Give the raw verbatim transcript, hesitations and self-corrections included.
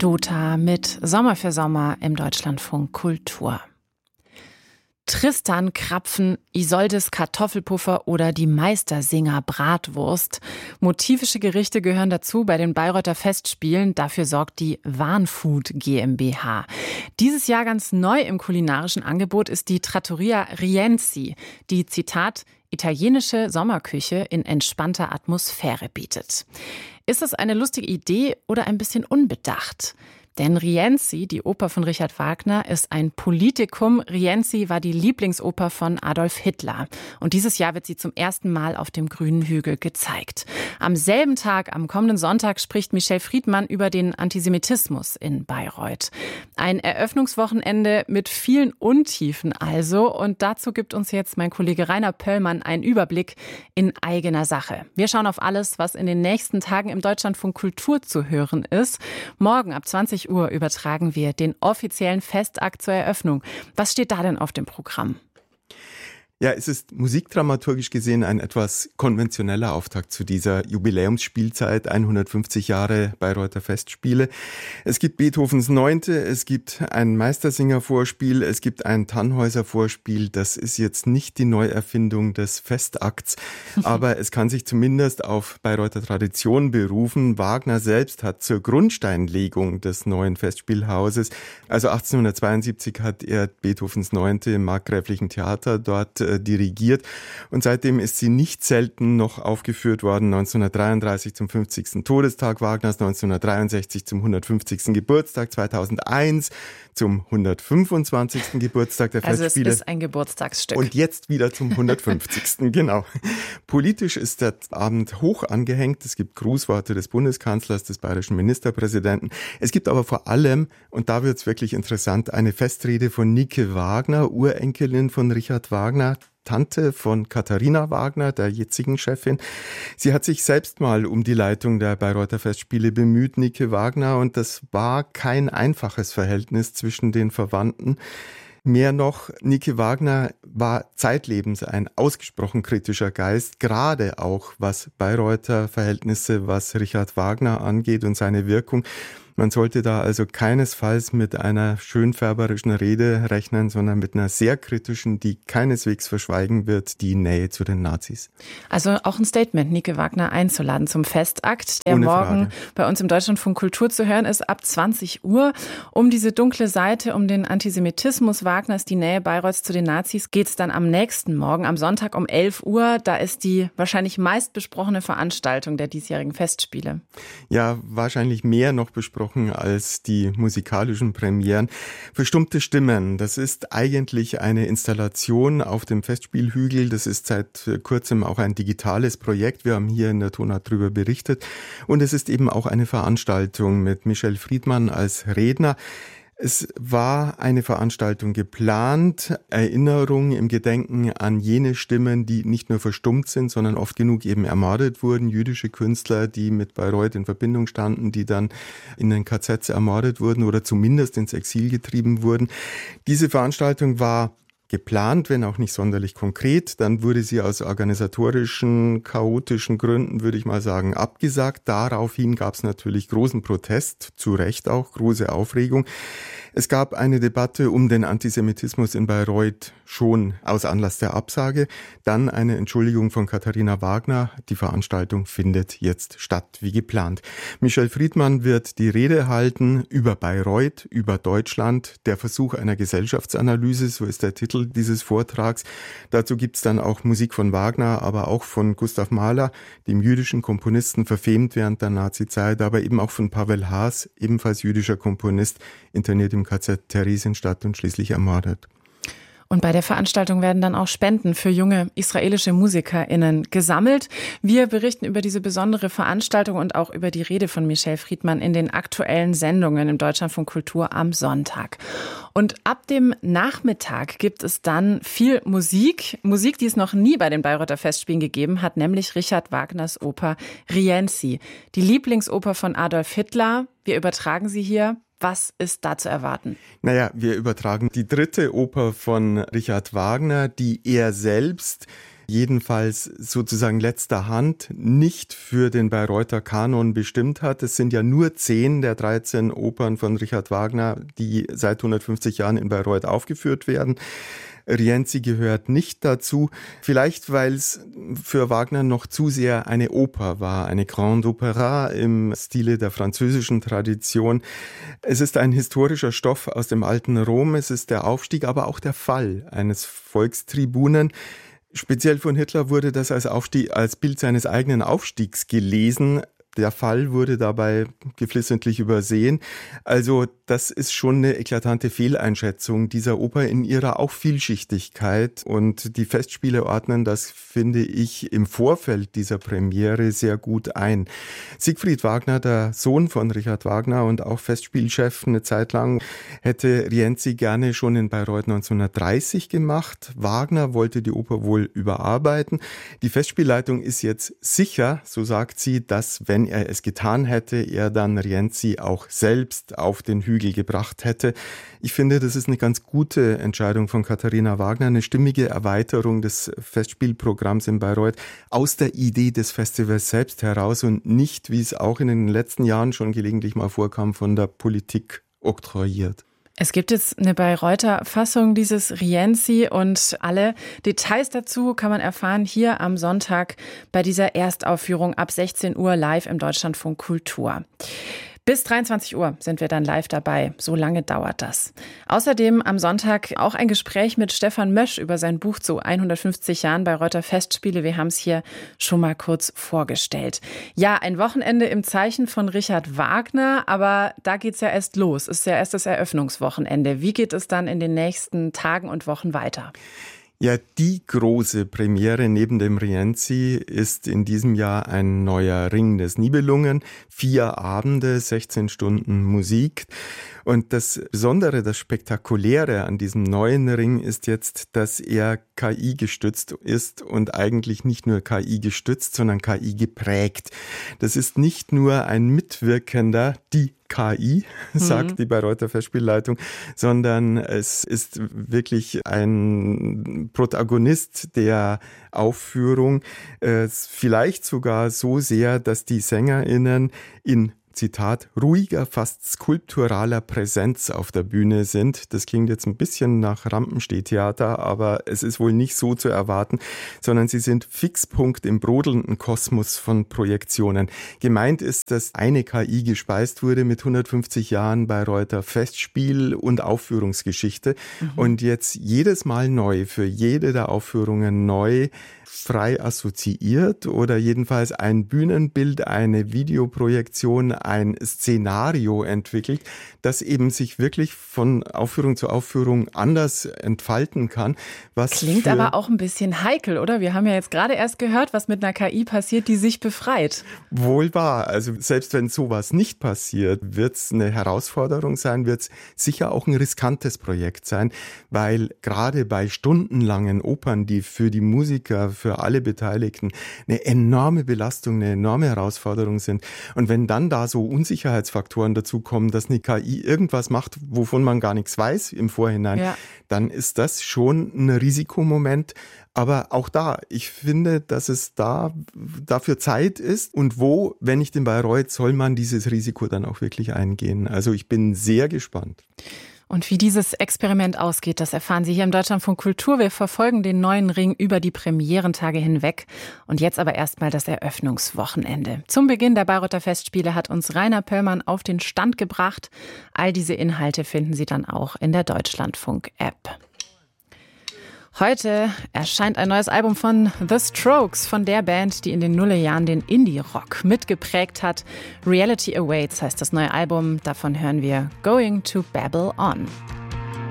Dota mit Sommer für Sommer im Deutschlandfunk Kultur. Tristan Krapfen, Isoldes Kartoffelpuffer oder die Meistersinger Bratwurst. Motivische Gerichte gehören dazu bei den Bayreuther Festspielen. Dafür sorgt die Warnfood GmbH. Dieses Jahr ganz neu im kulinarischen Angebot ist die Trattoria Rienzi, die, Zitat, italienische Sommerküche in entspannter Atmosphäre bietet. Ist es eine lustige Idee oder ein bisschen unbedacht? Denn Rienzi, die Oper von Richard Wagner, ist ein Politikum. Rienzi war die Lieblingsoper von Adolf Hitler. Und dieses Jahr wird sie zum ersten Mal auf dem Grünen Hügel gezeigt. Am selben Tag, am kommenden Sonntag, spricht Michel Friedmann über den Antisemitismus in Bayreuth. Ein Eröffnungswochenende mit vielen Untiefen also. Und dazu gibt uns jetzt mein Kollege Rainer Pöllmann einen Überblick in eigener Sache. Wir schauen auf alles, was in den nächsten Tagen im Deutschlandfunk Kultur zu hören ist. Morgen ab zwanzig Uhr übertragen wir den offiziellen Festakt zur Eröffnung. Was steht da denn auf dem Programm? Ja, es ist musikdramaturgisch gesehen ein etwas konventioneller Auftakt zu dieser Jubiläumsspielzeit, hundertfünfzig Jahre Bayreuther Festspiele. Es gibt Beethovens Neunte, es gibt ein Meistersinger-Vorspiel, es gibt ein Tannhäuser-Vorspiel. Das ist jetzt nicht die Neuerfindung des Festakts, aber es kann sich zumindest auf Bayreuther Tradition berufen. Wagner selbst hat zur Grundsteinlegung des neuen Festspielhauses, also achtzehnhundertzweiundsiebzig hat er Beethovens Neunte im Markgräflichen Theater dort dirigiert und seitdem ist sie nicht selten noch aufgeführt worden. neunzehnhundertdreiunddreißig zum fünfzigsten Todestag Wagners, neunzehnhundertdreiundsechzig zum hundertfünfzigsten Geburtstag, zweitausendeins zum hundertfünfundzwanzigsten Geburtstag der also Festspiele. Also es ist ein Geburtstagsstück. Und jetzt wieder zum hundertfünfzigsten Genau. Politisch ist der Abend hoch angehängt. Es gibt Grußworte des Bundeskanzlers, des bayerischen Ministerpräsidenten. Es gibt aber vor allem, und da wird es wirklich interessant, eine Festrede von Nike Wagner, Urenkelin von Richard Wagner, Tante von Katharina Wagner, der jetzigen Chefin. Sie hat sich selbst mal um die Leitung der Bayreuther Festspiele bemüht, Nike Wagner, und das war kein einfaches Verhältnis zwischen den Verwandten. Mehr noch, Nike Wagner war zeitlebens ein ausgesprochen kritischer Geist, gerade auch was Bayreuther Verhältnisse, was Richard Wagner angeht und seine Wirkung. Man sollte da also keinesfalls mit einer schönfärberischen Rede rechnen, sondern mit einer sehr kritischen, die keineswegs verschweigen wird, die Nähe zu den Nazis. Also auch ein Statement, Nike Wagner einzuladen zum Festakt, der Ohne morgen Frage. bei uns im Deutschlandfunk Kultur zu hören ist, ab zwanzig Uhr. Um diese dunkle Seite, um den Antisemitismus Wagners, die Nähe Bayreuths zu den Nazis, geht es dann am nächsten Morgen, am Sonntag um elf Uhr. Da ist die wahrscheinlich meistbesprochene Veranstaltung der diesjährigen Festspiele. Ja, wahrscheinlich mehr noch besprochen als die musikalischen Premieren. Verstummte Stimmen, das ist eigentlich eine Installation auf dem Festspielhügel. Das ist seit kurzem auch ein digitales Projekt. Wir haben hier in der Tonart darüber berichtet. Und es ist eben auch eine Veranstaltung mit Michel Friedmann als Redner. Es war eine Veranstaltung geplant, Erinnerung im Gedenken an jene Stimmen, die nicht nur verstummt sind, sondern oft genug eben ermordet wurden. Jüdische Künstler, die mit Bayreuth in Verbindung standen, die dann in den K Zs ermordet wurden oder zumindest ins Exil getrieben wurden. Diese Veranstaltung war geplant, wenn auch nicht sonderlich konkret. Dann wurde sie aus organisatorischen, chaotischen Gründen, würde ich mal sagen, abgesagt. Daraufhin gab es natürlich großen Protest, zu Recht auch, große Aufregung. Es gab eine Debatte um den Antisemitismus in Bayreuth schon aus Anlass der Absage. Dann eine Entschuldigung von Katharina Wagner. Die Veranstaltung findet jetzt statt, wie geplant. Michel Friedmann wird die Rede halten über Bayreuth, über Deutschland. Der Versuch einer Gesellschaftsanalyse, so ist der Titel dieses Vortrags. Dazu gibt's dann auch Musik von Wagner, aber auch von Gustav Mahler, dem jüdischen Komponisten, verfemt während der Nazizeit, aber eben auch von Pavel Haas, ebenfalls jüdischer Komponist, interniert im K Z Theresienstadt und schließlich ermordet. Und bei der Veranstaltung werden dann auch Spenden für junge israelische MusikerInnen gesammelt. Wir berichten über diese besondere Veranstaltung und auch über die Rede von Michel Friedmann in den aktuellen Sendungen im Deutschlandfunk Kultur am Sonntag. Und ab dem Nachmittag gibt es dann viel Musik. Musik, die es noch nie bei den Bayreuther Festspielen gegeben hat, nämlich Richard Wagners Oper Rienzi. Die Lieblingsoper von Adolf Hitler. Wir übertragen sie hier. Was ist da zu erwarten? Naja, wir übertragen die dritte Oper von Richard Wagner, die er selbst jedenfalls sozusagen letzter Hand nicht für den Bayreuther Kanon bestimmt hat. Es sind ja nur zehn der dreizehn Opern von Richard Wagner, die seit hundertfünfzig Jahren in Bayreuth aufgeführt werden. Rienzi gehört nicht dazu, vielleicht weil es für Wagner noch zu sehr eine Oper war, eine Grande Opéra im Stile der französischen Tradition. Es ist ein historischer Stoff aus dem alten Rom, es ist der Aufstieg, aber auch der Fall eines Volkstribunen. Speziell von Hitler wurde das als Aufstieg, als Bild seines eigenen Aufstiegs gelesen. Der Fall wurde dabei geflissentlich übersehen. Also das ist schon eine eklatante Fehleinschätzung dieser Oper in ihrer auch Vielschichtigkeit. Und die Festspiele ordnen das, finde ich, im Vorfeld dieser Premiere sehr gut ein. Siegfried Wagner, der Sohn von Richard Wagner und auch Festspielchef eine Zeit lang, hätte Rienzi gerne schon in Bayreuth neunzehnhundertdreißig gemacht. Wagner wollte die Oper wohl überarbeiten. Die Festspielleitung ist jetzt sicher, so sagt sie, dass, wenn er es getan hätte, er dann Rienzi auch selbst auf den Hügel gebracht hätte. Ich finde, das ist eine ganz gute Entscheidung von Katharina Wagner, eine stimmige Erweiterung des Festspielprogramms in Bayreuth aus der Idee des Festivals selbst heraus und nicht, wie es auch in den letzten Jahren schon gelegentlich mal vorkam, von der Politik oktroyiert. Es gibt jetzt eine Bayreuther Fassung dieses Rienzi und alle Details dazu kann man erfahren hier am Sonntag bei dieser Erstaufführung ab sechzehn Uhr live im Deutschlandfunk Kultur. Bis dreiundzwanzig Uhr sind wir dann live dabei. So lange dauert das. Außerdem am Sonntag auch ein Gespräch mit Stefan Mösch über sein Buch zu hundertfünfzig Jahren Bayreuther Festspiele. Wir haben es hier schon mal kurz vorgestellt. Ja, ein Wochenende im Zeichen von Richard Wagner, aber da geht's ja erst los. Ist ja erst das Eröffnungswochenende. Wie geht es dann in den nächsten Tagen und Wochen weiter? Ja, die große Premiere neben dem Rienzi ist in diesem Jahr ein neuer Ring des Nibelungen. Vier Abende, sechzehn Stunden Musik. Und das Besondere, das Spektakuläre an diesem neuen Ring ist jetzt, dass er K I gestützt ist und eigentlich nicht nur K I gestützt, sondern K I geprägt. Das ist nicht nur ein Mitwirkender, die K I, sagt mhm. die Bayreuther Festspielleitung, sondern es ist wirklich ein Protagonist der Aufführung, äh, vielleicht sogar so sehr, dass die SängerInnen in Zitat, ruhiger, fast skulpturaler Präsenz auf der Bühne sind. Das klingt jetzt ein bisschen nach Rampenstehtheater, aber es ist wohl nicht so zu erwarten, sondern sie sind Fixpunkt im brodelnden Kosmos von Projektionen. Gemeint ist, dass eine K I gespeist wurde mit hundertfünfzig Jahren Bayreuther Festspiel und Aufführungsgeschichte mhm. und jetzt jedes Mal neu, für jede der Aufführungen neu, frei assoziiert oder jedenfalls ein Bühnenbild, eine Videoprojektion, ein Szenario entwickelt, das eben sich wirklich von Aufführung zu Aufführung anders entfalten kann. Was Klingt aber auch ein bisschen heikel, oder? Wir haben ja jetzt gerade erst gehört, was mit einer K I passiert, die sich befreit. Wohl wahr. Also selbst wenn sowas nicht passiert, wird es eine Herausforderung sein, wird es sicher auch ein riskantes Projekt sein, weil gerade bei stundenlangen Opern, die für die Musiker, für alle Beteiligten eine enorme Belastung, eine enorme Herausforderung sind. Und wenn dann da so Unsicherheitsfaktoren dazukommen, dass eine K I irgendwas macht, wovon man gar nichts weiß im Vorhinein, ja. dann ist das schon ein Risikomoment. Aber auch da, ich finde, dass es da dafür Zeit ist und wo, wenn nicht in Bayreuth, soll man dieses Risiko dann auch wirklich eingehen. Also ich bin sehr gespannt. Und wie dieses Experiment ausgeht, das erfahren Sie hier im Deutschlandfunk Kultur. Wir verfolgen den neuen Ring über die Premierentage hinweg. Und jetzt aber erstmal das Eröffnungswochenende. Zum Beginn der Bayreuther Festspiele hat uns Rainer Pöllmann auf den Stand gebracht. All diese Inhalte finden Sie dann auch in der Deutschlandfunk-App. Heute erscheint ein neues Album von The Strokes, von der Band, die in den Nullerjahren den Indie-Rock mitgeprägt hat. Reality Awaits heißt das neue Album. Davon hören wir Going to Babble On.